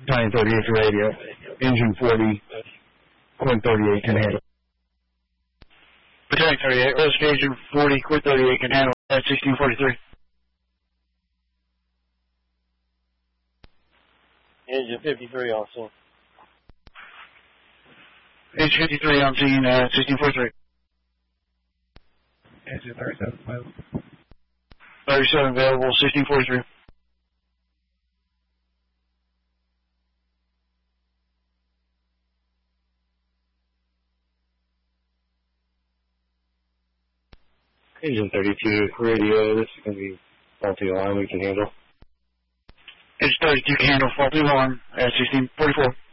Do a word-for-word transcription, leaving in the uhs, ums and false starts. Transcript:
Battalion thirty-eight to radio. Engine forty, Quint thirty-eight can handle. Battalion thirty-eight, Rose Engine forty, Quint thirty-eight can handle at sixteen forty-three. Engine fifty-three on scene. Engine fifty-three on scene at sixteen forty-three. Engine thirty-seven available. thirty-seven available, sixteen forty-three. Engine thirty-two, radio, this is going to be faulty alarm we can handle. Engine thirty-two can handle faulty alarm at sixteen forty-four.